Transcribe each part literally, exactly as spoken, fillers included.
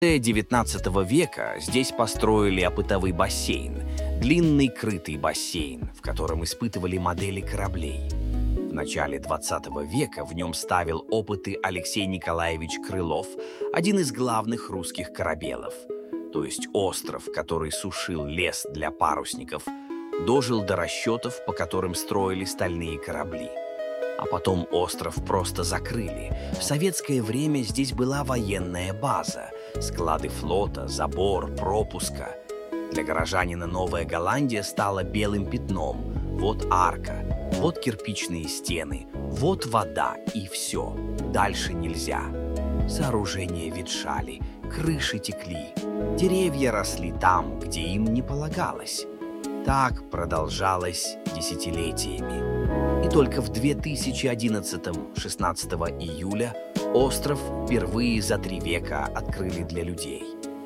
девятнадцатого века здесь построили опытовый бассейн, длинный крытый бассейн, в котором испытывали модели кораблей. В начале двадцатого века в нем ставил опыты Алексей Николаевич Крылов, один из главных русских корабелов. То есть остров, который сушил лес для парусников, дожил до расчетов, по которым строили стальные корабли. А потом остров просто закрыли. В советское время здесь была военная база, склады флота, забор, пропуска. Для горожанина Новая Голландия стала белым пятном. Вот арка, вот кирпичные стены, вот вода и все. Дальше нельзя. Сооружения ветшали, крыши текли, деревья росли там, где им не полагалось. Так продолжалось десятилетиями. И только в две тысячи одиннадцатом, шестнадцатого июля, остров впервые за три века открыли для людей.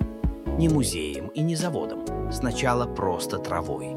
Не музеем и не заводом, сначала просто травой.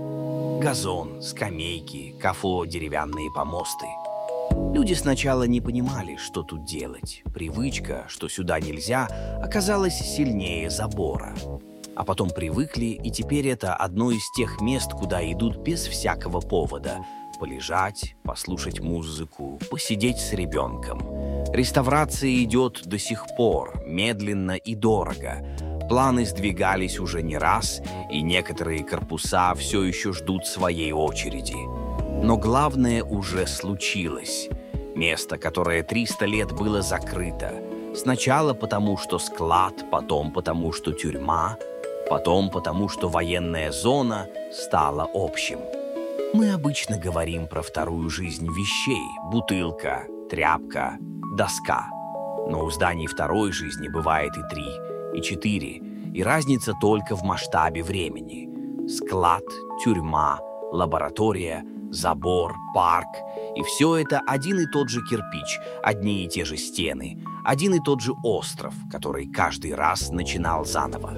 Газон, скамейки, кафе, деревянные помосты. Люди сначала не понимали, что тут делать. Привычка, что сюда нельзя, оказалась сильнее забора. А потом привыкли, и теперь это одно из тех мест, куда идут без всякого повода. Полежать, послушать музыку, посидеть с ребенком. Реставрация идет до сих пор, медленно и дорого. Планы сдвигались уже не раз, и некоторые корпуса все еще ждут своей очереди. Но главное уже случилось. Место, которое триста лет было закрыто. Сначала потому, что склад, потом потому, что тюрьма, потом потому, что военная зона стала общим. Мы обычно говорим про вторую жизнь вещей – бутылка, тряпка, доска. Но у зданий второй жизни бывает и три, и четыре, и разница только в масштабе времени. Склад, тюрьма, лаборатория, забор, парк – и все это один и тот же кирпич, одни и те же стены, один и тот же остров, который каждый раз начинал заново.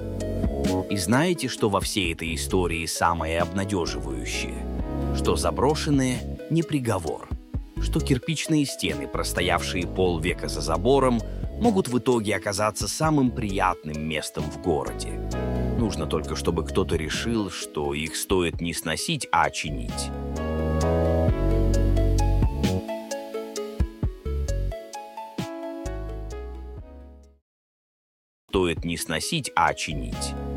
И знаете, что во всей этой истории самое обнадеживающее? Что заброшенное – не приговор. Что кирпичные стены, простоявшие полвека за забором, могут в итоге оказаться самым приятным местом в городе. Нужно только, чтобы кто-то решил, что их стоит не сносить, а чинить. Стоит не сносить, а чинить.